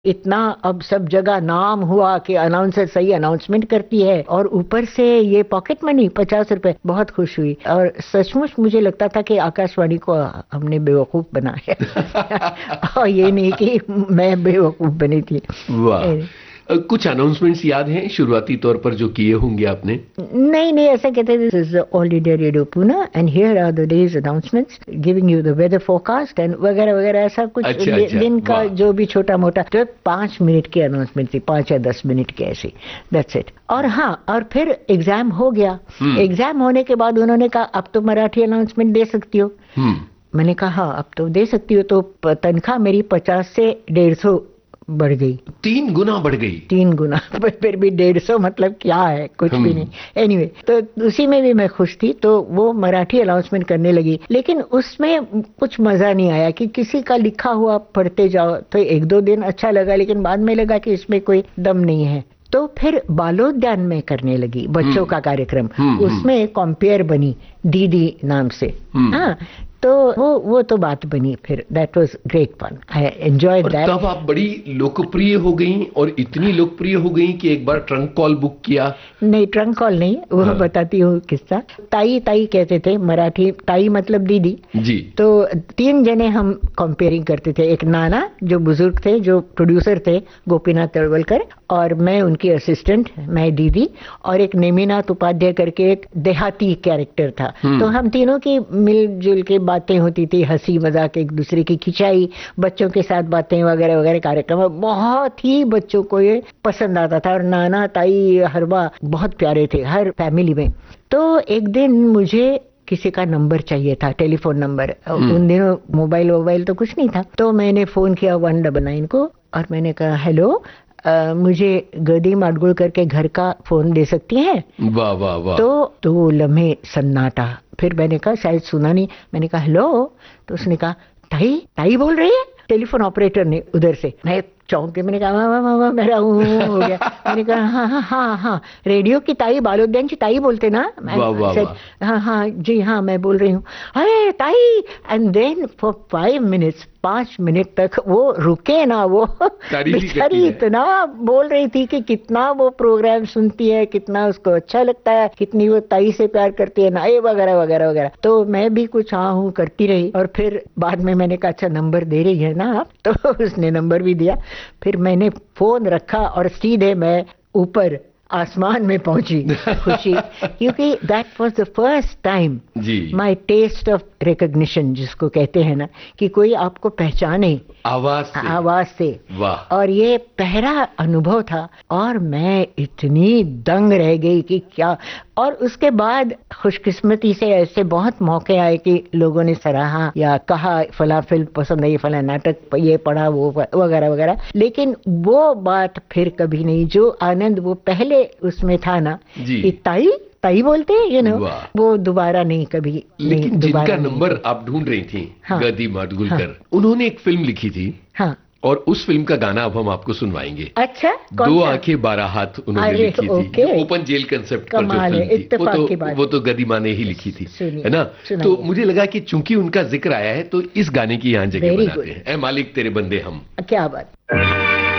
इतना अब सब जगह नाम हुआ कि अनाउंसर सही अनाउंसमेंट करती है, और ऊपर से ये पॉकेट मनी 50 रुपए। बहुत खुश हुई, और सचमुच मुझे लगता था कि आकाशवाणी को हमने बेवकूफ बनाया और ये नहीं कि मैं बेवकूफ बनी थी। वाह। कुछ अनाउंसमेंट्स याद हैं शुरुआती तौर पर जो किए होंगे आपने? नहीं नहीं, ऐसा कहते थे, this is all India radio Pune and here are the days announcements giving you the weather forecast and वगैरह वगैरह, ऐसा कुछ। अच्छा, दिन का जो भी छोटा मोटा, तो 5 मिनट की अनाउंसमेंट थी, 5 या 10 मिनट की ऐसी, दैट्स इट। और हाँ, और फिर एग्जाम हो गया। एग्जाम होने के बाद उन्होंने कहा अब तो मराठी अनाउंसमेंट दे सकती हो। मैंने कहा हाँ अब तो दे सकती हो। तो तनख्वाह मेरी 50 से 150 बढ़ गई। 3 गुना बढ़ गई? 3 गुना। फिर भी 150 मतलब क्या है, कुछ भी नहीं। एनीवे, तो उसी में भी मैं खुश थी। तो वो मराठी अनाउंसमेंट करने लगी, लेकिन उसमें कुछ मजा नहीं आया कि किसी का लिखा हुआ पढ़ते जाओ। तो 1-2 दिन अच्छा लगा, लेकिन बाद में लगा कि इसमें कोई दम नहीं है। तो फिर बालोद्यान में करने लगी, बच्चों का कार्यक्रम। उसमें कॉम्पेयर बनी दीदी नाम से। हाँ, तो वो तो बात बनी फिर। That was great fun, I enjoyed that. तब आप बड़ी लोकप्रिय हो गई, और इतनी लोकप्रिय हो गई कि एक बार ट्रंक कॉल बुक किया। नहीं, ट्रंक कॉल नहीं, वो बताती हूँ किस्सा। ताई ताई कहते थे, मराठी ताई मतलब दीदी जी। तो 3 जने हम कंपेयरिंग करते थे। एक नाना जो बुजुर्ग थे, जो प्रोड्यूसर थे, गोपीनाथ तळवलकर, और मैं उनकी असिस्टेंट, मैं दीदी, और एक नेमिनाथ उपाध्याय करके एक देहाती कैरेक्टर था। तो हम तीनों की मिलजुल के बातें होती थी, हंसी मजाक, एक दूसरे की खिंचाई, बच्चों के साथ बातें वगैरह वगैरह। कार्यक्रम बहुत ही बच्चों को ये पसंद आता था, और नाना ताई हरबा बहुत प्यारे थे हर फैमिली में। तो एक दिन मुझे किसी का नंबर चाहिए था, टेलीफोन नंबर। उन दिनों मोबाइल तो कुछ नहीं था। तो मैंने फोन किया 199 को, और मैंने कहा हेलो, मुझे गदी माडगुळकर के घर का फोन दे सकती हैं? वाह वाह वाह। तो 2 लम्हे सन्नाटा। फिर मैंने कहा शायद सुना नहीं, मैंने कहा हेलो। तो उसने कहा ताई ताई बोल रही है, टेलीफोन ऑपरेटर ने उधर से। मैं चौंक के मैंने कहा वाह मेरा हो गया। मैंने कहा हाँ हाँ हाँ हाँ, रेडियो की ताई, बालोद्यान की ताई बोलते ना? हाँ हाँ जी हाँ, मैं बोल रही हूँ। अरे ताई! And then for 5 minutes, 5 minute तक वो रुके ना, वो बेचारी इतना बोल रही थी कि कितना वो प्रोग्राम सुनती है, कितना उसको अच्छा लगता है, कितनी वो ताई से प्यार करती है ना, ये वगैरह वगैरह वगैरह। तो मैं भी कुछ हाँ हूँ करती रही, और फिर बाद में मैंने कहा अच्छा नंबर दे रही है ना आप? तो उसने नंबर भी दिया। फिर मैंने फोन रखा और सीधे मैं ऊपर आसमान में पहुंची खुशी, क्योंकि that was the first time my test of recognition, जिसको कहते हैं ना कि कोई आपको पहचाने आवाज से। वाह। और ये पहला अनुभव था, और मैं इतनी दंग रह गई कि क्या। और उसके बाद खुशकिस्मती से ऐसे बहुत मौके आए कि लोगों ने सराहा या कहा फला फिल्म पसंद आई, फला नाटक ये पढ़ा, वो वगैरह वगैरह। लेकिन वो बात फिर कभी नहीं, जो आनंद वो पहले उसमें था ना कि ताई बोलते हैं, यू नो, वो दोबारा नहीं कभी। लेकिन जिनका नंबर आप ढूंढ रही थी, गदी माडगुळकर, उन्होंने एक फिल्म लिखी थी। हाँ। और उस फिल्म का गाना अब हम आपको सुनवाएंगे। अच्छा, 2 आंखें 12 हाथ उन्होंने लिखी थी। ओपन जेल कंसेप्ट पर जो फिल्म थी, वो तो गदी माँ ने ही लिखी थी, है ना? तो मुझे लगा कि चूंकि उनका जिक्र आया है तो इस गाने की यहाँ जगह बनाते हैं। ऐ मालिक तेरे बंदे हम। क्या बात।